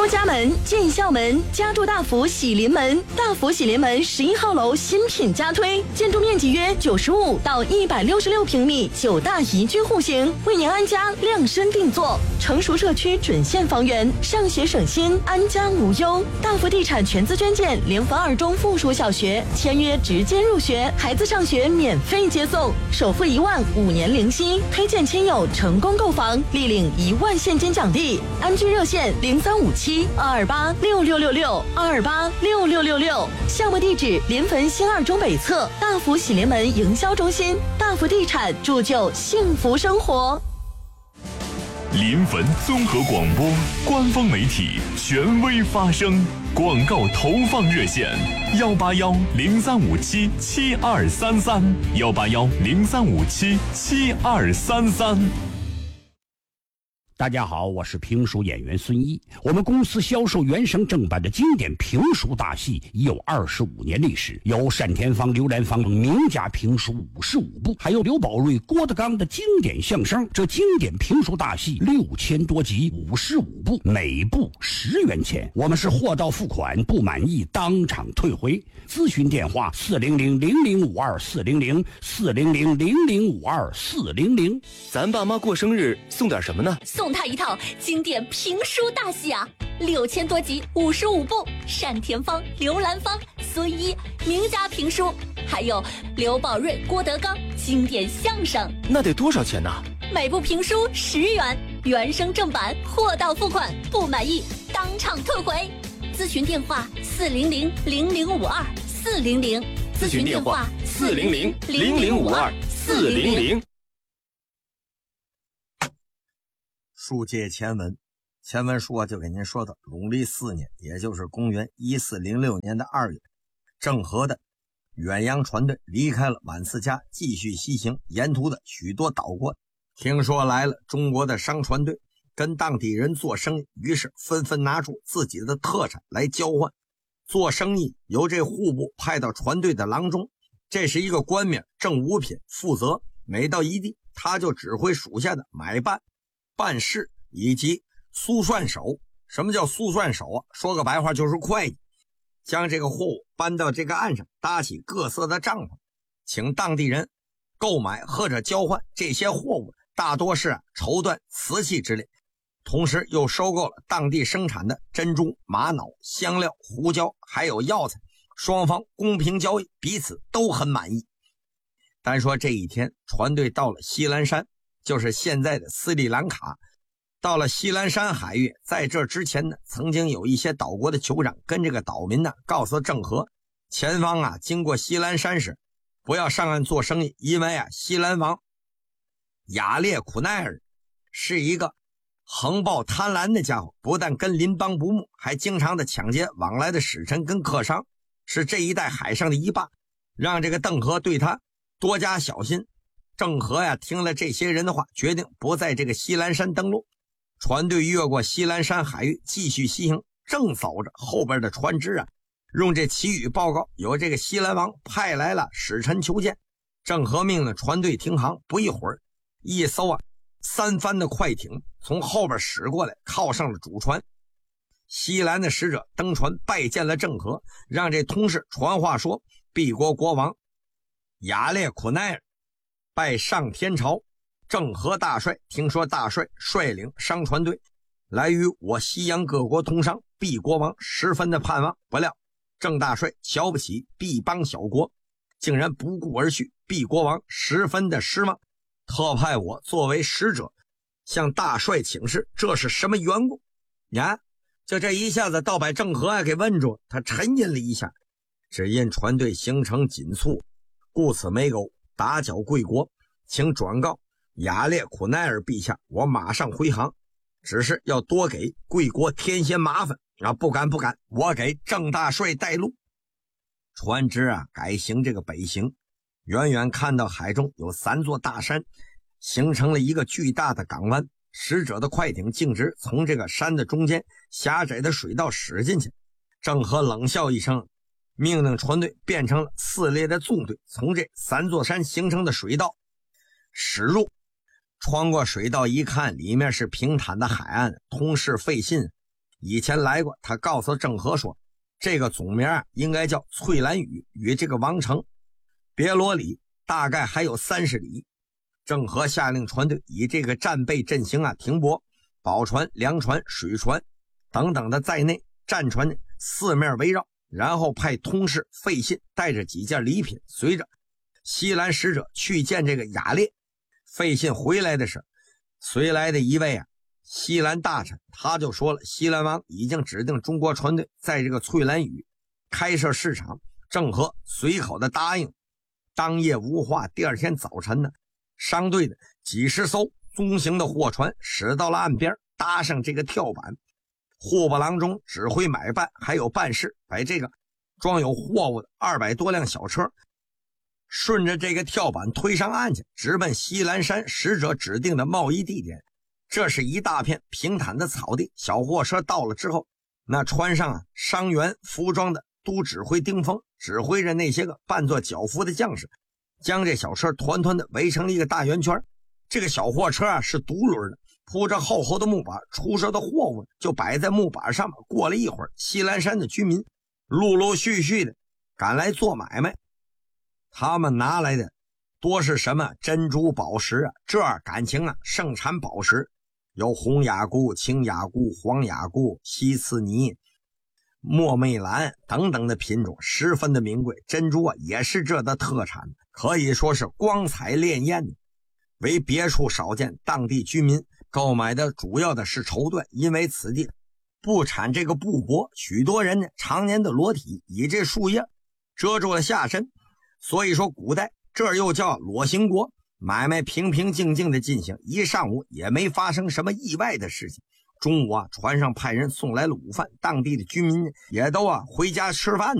出家门、进校门，家住大福喜临门。大福喜临门11号楼新品加推，建筑面积约95到166平米，9大宜居户型，为您安家量身定做。成熟社区准现房源，上学省心，安家无忧。大福地产全资捐建联合2中附属小学，签约直接入学，孩子上学免费接送，首付1万，5年零息。推荐亲友成功购房，立领1万现金奖励。安居热线0357-228-6666，228-6666。项目地址：临汾新2中北侧大福喜临门营销中心。大福地产铸就幸福生活。 临汾综合广播官方媒体，权威发声。广告投放热线：181-0357-7233，181-0357-7233。 大家好，我是评书演员孙一。我们公司销售原声正版的经典评书大戏已有25年历史，有单田芳、刘兰芳名家评书55部，还有刘宝瑞、郭德纲的经典相声。这经典评书大戏6000多集，55部，每部10元钱。我们是货到付款，不满意当场退回。咨询电话400-0052-400，400-0052-400。 咱爸妈过生日送点什么呢？ 送他一套经典评书大戏啊，6000多集，55部，单田芳、刘兰芳、孙一名家评书，还有刘宝瑞、郭德纲经典相声。 那得多少钱呢？ 每部评书10元，原声正版，货到付款，不满意当场退回。咨询电话400-0052-400， 咨询电话400-0052-400。 书接前文，前文书就给您说到永历4年，也就是公元1406年的2月，郑和的远洋船队离开了满斯加，继续西行，沿途的许多岛国听说来了中国的商船队，跟当地人做生意，于是纷纷拿出自己的特产来交换。做生意由这户部派到船队的郎中，这是一个官名，正五品，负责每到一地他就指挥属下的买办、办事以及苏算手。什么叫苏算手啊？说个白话就是会计，将这个货物搬到这个岸上，搭起各色的帐篷，请当地人购买或者交换这些货物，大多是绸缎、瓷器之类。同时又收购了当地生产的珍珠、玛瑙、香料、胡椒还有药材，双方公平交易，彼此都很满意。单说这一天，船队到了西兰山，就是现在的斯里兰卡。到了西兰山海域，在这之前呢，曾经有一些岛国的酋长跟这个岛民呢告诉郑和，前方经过西兰山时不要上岸做生意，因为西兰王雅列苦奈尔是一个横暴贪婪的家伙，不但跟邻邦不睦，还经常的抢劫往来的使臣跟客商，是这一带海上的一霸，让这个邓和对他多加小心。郑和听了这些人的话，决定不在这个西兰山登陆。船队越过西兰山海域继续西行，正走着，后边的船只用这祈语报告，有这个西兰王派来了使臣求见。郑和命令船队停航，不一会儿，一艘3帆的快艇从后边驶过来，靠上了主船。西兰的使者登船拜见了郑和，让这通事传话说，敝国国王雅列苦奈尔拜上天朝郑和大帅，听说大帅率领商船队来与我西洋各国通商，敝国王十分的盼望，不料郑大帅瞧不起敝邦小国，竟然不顾而去，敝国王十分的失望，特派我作为使者向大帅请示，这是什么缘故呀？就这一下子倒把郑和给问住，他沉吟了一下，只因船队行程紧促，故此没有打搅贵国，请转告雅列苦奈尔陛下，我马上回航，只是要多给贵国添些麻烦不敢，我给郑大帅带路。船只改行这个北行，远远看到海中有3座大山，形成了一个巨大的港湾，使者的快艇径直从这个山的中间狭窄的水道驶进去。郑和冷笑一声，命令船队变成了4列的纵队，从这3座山形成的水道驶入。穿过水道一看，里面是平坦的海岸，通视费信， 以前来过，他告诉郑和说，这个总名应该叫翠兰屿，与这个王城别罗里大概还有30里。郑和下令船队以这个战备阵型停泊，宝船、粮船、水船等等的在内，战船四面围绕，然后派通事费信带着几件礼品，随着西兰使者去见这个雅烈。费信回来的是随来的一位西兰大臣，他就说了，西兰王已经指定中国船队在这个翠兰屿开设市场。郑和随口的答应。当夜无话，第二天早晨呢，商队的几十艘中型的货船驶到了岸边，搭上这个跳板，货布郎中指挥买办还有办事，把这个装有货物的200多辆小车顺着这个跳板推上岸去，直奔西兰山使者指定的贸易地点。这是一大片平坦的草地，小货车到了之后，那船上伤员服装的都指挥丁峰指挥着那些个扮作脚夫的将士，将这小车团团的围成一个大圆圈。这个小货车是独轮的，铺着厚厚的木板，出售的货物就摆在木板上面。过了一会儿，西兰山的居民陆陆续续的赶来做买卖，他们拿来的多是什么珍珠宝石这感情盛产宝石，有红雅固、青雅固、黄雅固、西次尼、墨魅蓝等等的品种，十分的名贵。珍珠也是这的特产，可以说是光彩潋滟，为别处少见。当地居民购买的主要的是绸缎，因为此地不产这个布帛，许多人呢常年的裸体，以这树叶遮住了下身，所以说古代这又叫裸行国。买卖平平静静的进行，一上午也没发生什么意外的事情。中午船上派人送来了午饭，当地的居民也都回家吃饭。